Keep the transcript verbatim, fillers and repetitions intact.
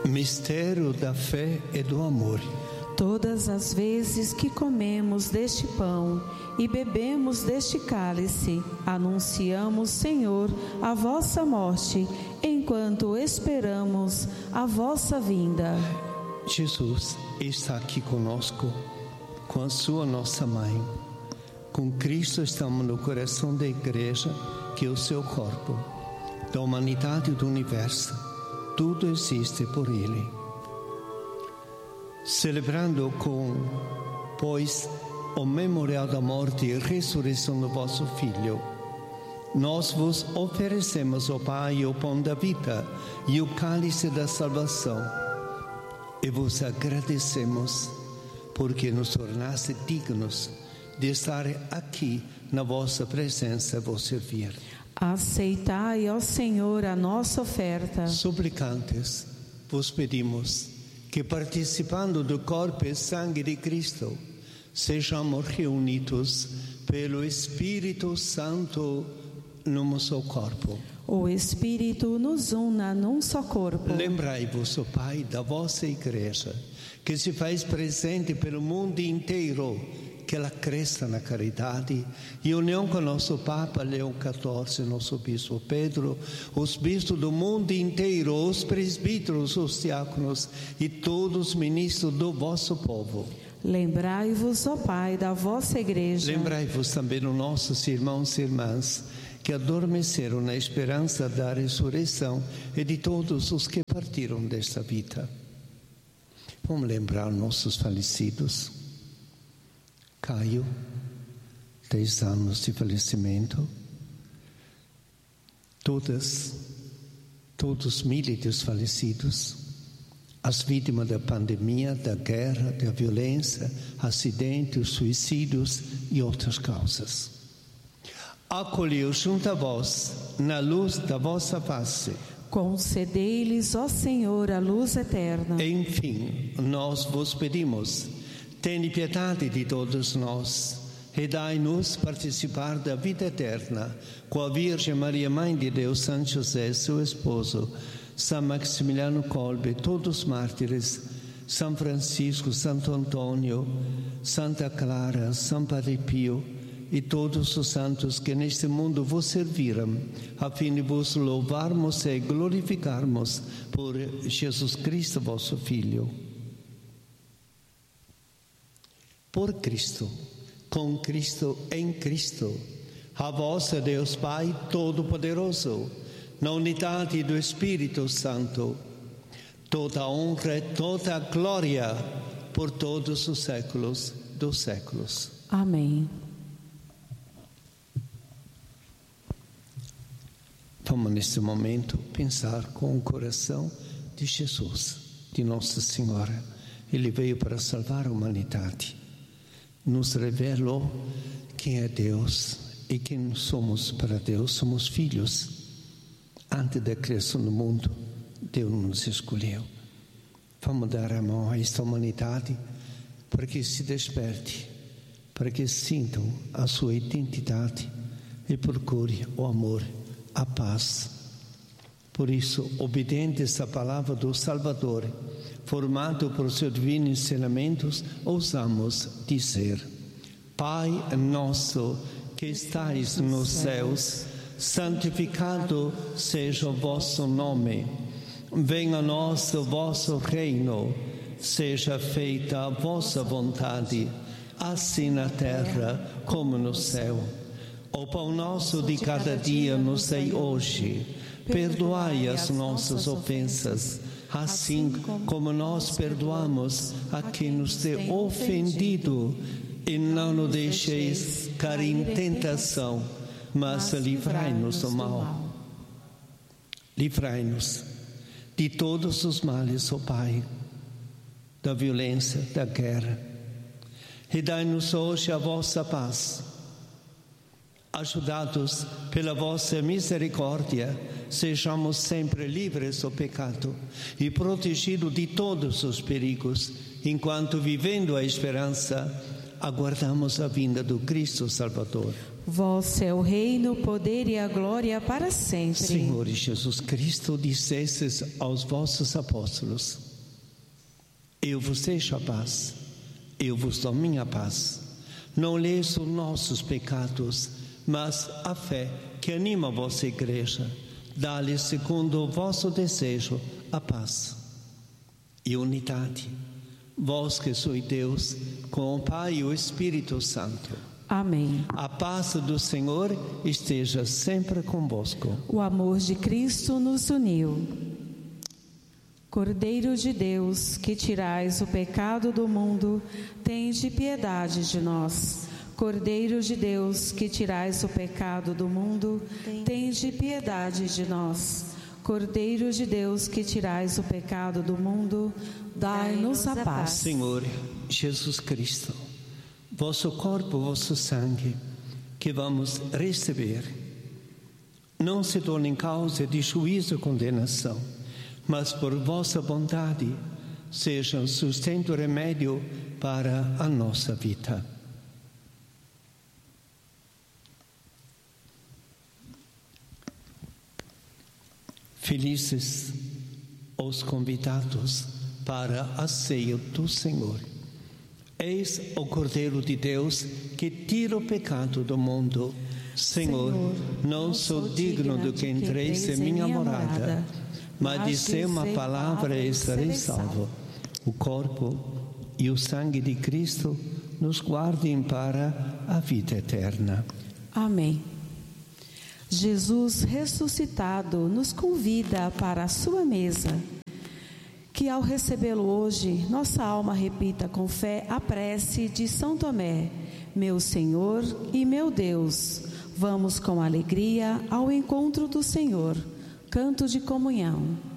Mistério da fé e do amor. Todas as vezes que comemos deste pão e bebemos deste cálice, anunciamos, Senhor, a vossa morte, enquanto esperamos a vossa vinda. Jesus está aqui conosco, com a sua nossa mãe. Com Cristo estamos no coração da igreja, que é o seu corpo, da humanidade e do universo. Tudo existe por Ele. Celebrando com, pois, o memorial da morte e ressurreição do vosso Filho, nós vos oferecemos, ó Pai, o pão da vida e o cálice da salvação, e vos agradecemos, porque nos tornaste dignos de estar aqui na vossa presença a vos servir. Aceitai, ó Senhor, a nossa oferta. Suplicantes, vos pedimos que, participando do corpo e sangue de Cristo, sejamos reunidos pelo Espírito Santo num só corpo. O Espírito nos una num só corpo. Lembrai-vos, ó Pai, da vossa igreja, que se faz presente pelo mundo inteiro, que ela cresça na caridade, em união com o nosso Papa Leão quatorze, nosso Bispo Pedro, os bispos do mundo inteiro, os presbíteros, os diáconos e todos os ministros do vosso povo. Lembrai-vos, ó Pai, da vossa igreja. Lembrai-vos também dos nossos irmãos e irmãs que adormeceram na esperança da ressurreição e de todos os que partiram desta vida. Vamos lembrar nossos falecidos. Caio, dez anos de falecimento. Todas, todos os milhares falecidos. As vítimas da pandemia, da guerra, da violência, acidentes, suicídios e outras causas. Acolheu junto a vós, na luz da vossa face. Concedei-lhes, ó Senhor, a luz eterna. Enfim, nós vos pedimos, tende piedade de todos nós e dai-nos participar da vida eterna com a Virgem Maria, Mãe de Deus, São José, seu esposo, São Maximiliano Kolbe, todos os mártires, São Francisco, Santo Antônio, Santa Clara, São Padre Pio e todos os santos que neste mundo vos serviram, a fim de vos louvarmos e glorificarmos por Jesus Cristo, vosso Filho. Por Cristo, com Cristo, em Cristo, a vós, Deus Pai Todo-Poderoso, na unidade do Espírito Santo, toda a honra e toda a glória por todos os séculos dos séculos. Amém. Vamos neste momento pensar com o coração de Jesus, de Nossa Senhora. Ele veio para salvar a humanidade. Nos revelou quem é Deus e quem somos para Deus. Somos filhos. Antes da criação do mundo, Deus nos escolheu. Vamos dar a mão a esta humanidade para que se desperte, para que sintam a sua identidade e procure o amor, a paz. Por isso, obedientes à palavra do Salvador, formado por seus divinos ensinamentos, ousamos dizer: Pai nosso que estais nos céus, santificado seja o vosso nome. Venha a nós o vosso reino. Seja feita a vossa vontade, assim na terra como no céu. O pão nosso de cada dia nos dai hoje. Perdoai as nossas ofensas, assim como nós perdoamos a quem nos tem ofendido. E não nos deixeis cair em tentação, mas livrai-nos do mal. Livrai-nos de todos os males, ó Pai, da violência, da guerra. E dai-nos hoje a vossa paz. Ajudados pela vossa misericórdia, sejamos sempre livres do pecado e protegidos de todos os perigos, enquanto, vivendo a esperança, aguardamos a vinda do Cristo Salvador. Vós é o reino, o poder e a glória para sempre. Senhor Jesus Cristo, dissestes aos vossos apóstolos: eu vos deixo a paz, eu vos dou minha paz. Não leis os nossos pecados, mas a fé que anima a vossa igreja. Dá-lhe, segundo o vosso desejo, a paz e unidade. Vós que sois Deus, com o Pai e o Espírito Santo. Amém. A paz do Senhor esteja sempre convosco. O amor de Cristo nos uniu. Cordeiro de Deus, que tirais o pecado do mundo, tende piedade de nós. Cordeiro de Deus, que tirais o pecado do mundo, tende piedade de nós. Cordeiro de Deus, que tirais o pecado do mundo, dai-nos a paz. Senhor Jesus Cristo, vosso corpo, vosso sangue, que vamos receber, não se torne em causa de juízo e condenação, mas por vossa bondade sejam sustento e remédio para a nossa vida. Felizes os convidados para a ceia do Senhor. Eis o Cordeiro de Deus que tira o pecado do mundo. Senhor, Senhor não sou digno de que entreis em minha morada, mas disse uma palavra e serei salvo. O corpo e o sangue de Cristo nos guardem para a vida eterna. Amém. Jesus ressuscitado nos convida para a sua mesa. Que ao recebê-lo hoje, nossa alma repita com fé a prece de São Tomé: meu Senhor e meu Deus. Vamos com alegria ao encontro do Senhor. Canto de comunhão.